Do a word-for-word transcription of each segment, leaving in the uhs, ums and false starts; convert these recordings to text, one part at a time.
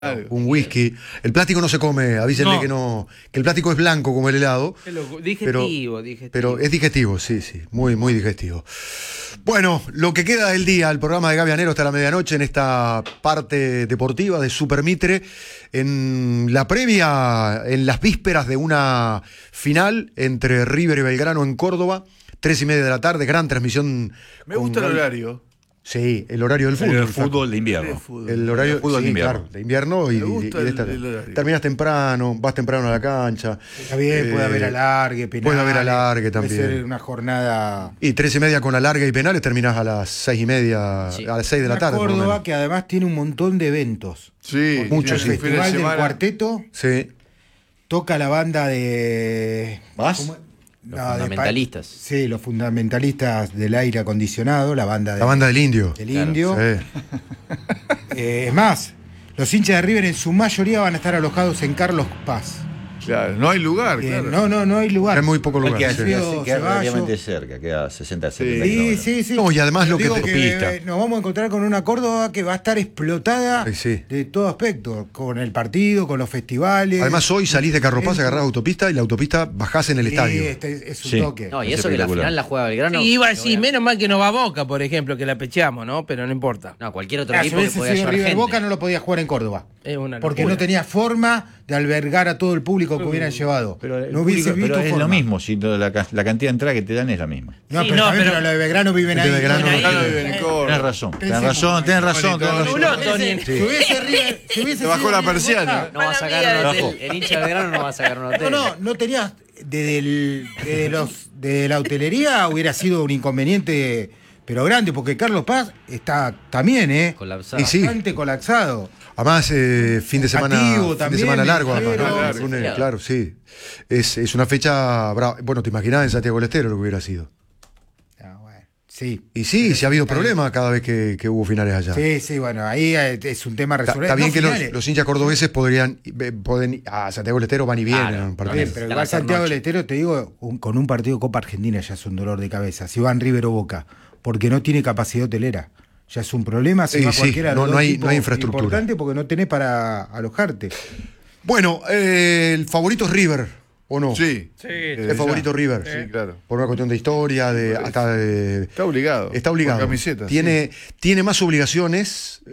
un whisky. El plástico no se come, avísenle no. que no, que el plástico es blanco como el helado. Digestivo, pero, digestivo. Pero es digestivo, sí, sí, muy, muy digestivo. Bueno, lo que queda del día, el programa de Gaby Anero hasta la medianoche en esta parte deportiva de Super Mitre, en la previa, en las vísperas de una final entre River y Belgrano en Córdoba, tres y media de la tarde, gran transmisión. Me gusta el horario. Sí, el horario del fútbol. El fútbol de invierno. Fútbol. El horario el fútbol sí, de invierno. Claro, de invierno y, Me gusta y de el- esta- el horario. terminas temprano, vas temprano a la cancha. Está bien, Eh, puede haber alargue, penales. puede haber alargue Puede también. ser una jornada. Y tres y media con alargue y penales terminás a las seis y media, Sí. a las seis de la Una tarde. por lo Córdoba menos. que además tiene un montón de eventos. Sí, Mucho, el sí. fin de Festival del semana. Cuarteto, Sí. toca la banda de. ¿Más? ¿cómo? Los No, de pa- fundamentalistas. Sí, los fundamentalistas del aire acondicionado, la banda, de- La banda del Indio. del Claro, Indio. Sí. Eh, es más, los hinchas de River en su mayoría van a estar alojados en Carlos Paz. Claro, no hay lugar, Eh, claro. no, no, no hay lugar. Hay muy poco lugar. Queda, sí. Río queda- queda Ceballos. relativamente cerca, queda sesenta, setenta Sí, kilómetros. sí, sí. No, y además lo que Digo te pista. eh, nos vamos a encontrar con una Córdoba que va a estar explotada Sí, sí. de todo aspecto, con el partido, con los festivales. Además, hoy salís de Carlos Paz, Eventos. agarrás autopista y la autopista bajás en el Sí, estadio. este es un Sí. toque. No, y eso que la Espectacular. final la juega Belgrano. Sí, iba a pero decir, bueno. menos mal que no va a Boca, por ejemplo, que la pecheamos, ¿no? Pero no importa. No, cualquier otro Ah, si equipo que hubiese podía sido llevar River gente. Boca no lo podía jugar en Córdoba. Es una Porque locura. no tenía forma de albergar a todo el público que hubieran llevado. Pero, el no hubiese público- visto pero es forma. lo mismo, si no, la, ca- la cantidad de entrada que te dan es la misma. No, Sí, pero, no, también, pero- pero los de Belgrano viven Los ahí. de Belgrano viven Acá ahí. no viven en Tenés Córdoba. razón, tenés Pensemos, razón, tenés razón, tenés Tony, razón. No, Tony. Si hubiese River- si hubiese Te bajó sido la River persiana. Boca, No va a Mala sacar mía, un desde hotel. El hincha de Belgrano no va a sacar un hotel. No, no, no tenías. Desde, el, desde los, de la hotelería hubiera sido un inconveniente, pero grande, porque Carlos Paz está también, ¿eh? Colapsado. Y sí. Bastante colapsado. Además, eh, fin de semana, Activo fin de también, semana largo, ligero. además, ¿no? Claro. Lunes, claro, sí. Es, es una fecha brava. Bueno, te imaginás en Santiago del Estero lo que hubiera sido. Ah, bueno, sí. Y sí, sí ha habido problemas cada vez que, que hubo finales allá. Sí, sí, bueno, ahí eh, es un tema Está, resuelto. está bien No, que los, finales. los hinchas cordobeses podrían, eh, pueden, a Santiago del Estero van y vienen. Claro, a un partido. Bien, pero Está igual la Santiago del noche. Estero, te digo, un- con un partido de Copa Argentina ya es un dolor de cabeza. Si van River o Boca, porque no tiene capacidad hotelera. Ya es un problema. Si Sí, va sí, cualquiera de no- los no dos hay- equipos no hay infraestructura. importante porque no tenés para alojarte. Bueno, eh, el favorito es River, ¿o no? Sí. Sí, El favorito River. Sí, claro. Por una cuestión de historia, de hasta de, Está obligado. está obligado. Por camiseta. Tiene, tiene más obligaciones.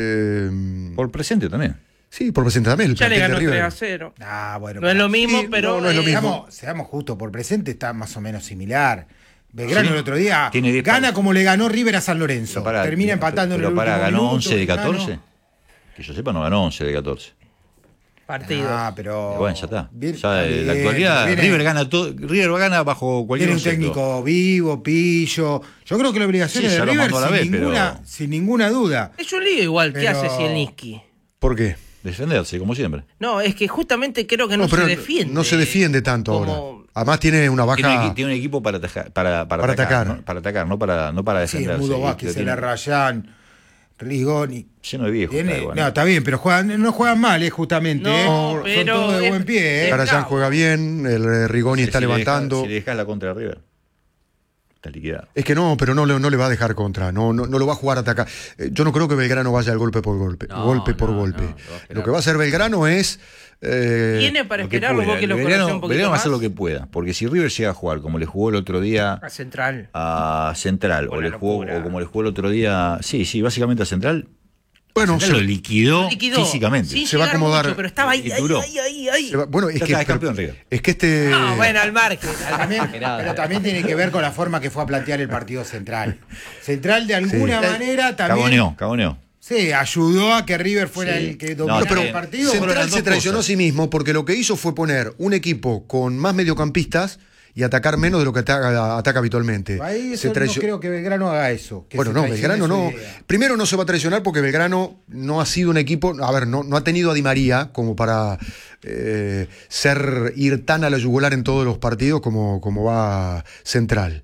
eh, Por presente también. sí, por presentar también. El ya le plantel de ganó River. tres a cero. Ah, bueno, No es pero- lo mismo, Sí, pero. no, no es lo eh, mismo. Seamos, seamos justos, por presente está más o menos similar. Belgrano Sí. el otro día Tiene diez gana pa- como le ganó River a San Lorenzo. Pero pará, Termina empatando pero en el pará, último ganó minuto, once de Belgrano. catorce. Que yo sepa, no ganó once de catorce. Partidos. Ah, pero. Y bueno, ya está. Bien, Ya en la bien, actualidad, viene- River gana todo, River gana bajo cualquier Tiene un concepto. técnico vivo, pillo. Yo creo que la obligación Sí, es de ya lo River mandó a la sin, vez, pero- ninguna, sin ninguna duda. Es un lío igual. ¿Qué Pero- hace Zielnitsky? ¿Por qué? Defenderse, como siempre. No, es que justamente creo que no, No, pero se defiende. no se defiende tanto Como- ahora. Además tiene una Tiene, un baja. equi- tiene un equipo para, atajar- para, para, Para atacar, atacar. ¿no? Para atacar, no para, no para Sí, defenderse. Mudo Y Vázquez, tiene- el Rayán, Rigoni. Lleno de viejos. Tiene- está igual, ¿no? no, está bien, pero juegan, no juegan mal, eh, justamente. No, eh. Son pero todos de es- buen pie. Eh. Carayán juega bien, el eh, Rigoni Si- está si le dejas- levantando. si le dejas la contra de River, está liquidado. Es que no, pero no, le- no le va a dejar contra, no, no, no lo va a jugar a atacar. Eh, yo no creo que Belgrano vaya al golpe por golpe, No, golpe por no, golpe. no, lo va a esperar. Lo que va a hacer Belgrano es. eh, Tiene para Lo que esperarlo, pueda. vos que lo Belgrano- conocés un poquito Belgrano va a más. hacer lo que pueda. Porque si River llega a jugar como le jugó el otro día A Central. a Central, o, Una le jugó, locura. o como le jugó el otro día. Sí, sí, básicamente a Central. bueno, Central se- lo liquidó, Liquidó. físicamente. Sin Se va a llegar acomodar. mucho, pero estaba ahí, Y ahí, duró. ahí, ahí, ahí. se va- bueno, es Ya que, está, es pero- campeón River. es que este. No, bueno, al margen. al- También, Esperado. pero también tiene que ver con la forma que fue a plantear el partido Central. Central, de alguna Sí. manera, también. Cagoneó, cagoneó. Sí, ayudó a que River fuera Sí. el que No, dominara pero el partido. fueron Central las se dos traicionó cosas. a sí mismo porque lo que hizo fue poner un equipo con más mediocampistas y atacar menos de lo que ataca, ataca habitualmente. Ahí Se eso traicio- no creo que Belgrano haga eso. que Bueno, se no, traicione Belgrano su no. idea. Primero no se va a traicionar porque Belgrano no ha sido un equipo, a ver, no, no ha tenido a Di María como para eh, ser, ir tan a la yugular en todos los partidos como, como va Central.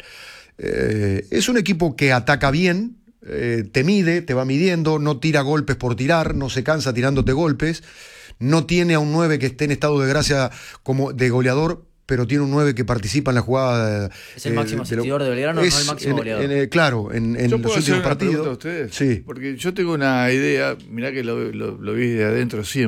Eh, es un equipo que ataca bien, eh, te mide, te va midiendo, no tira golpes por tirar, no se cansa tirándote golpes, no tiene a un nueve que esté en estado de gracia como de goleador, pero tiene un nueve que participa en la jugada. Es el máximo asistidor de Belgrano, no el máximo en- goleador. en, eh, claro, en, en ¿Yo los puedo hacer últimos una pregunta partidos. a ustedes? Sí. Porque yo tengo una idea, mirá que lo, lo- lo vi de adentro siempre.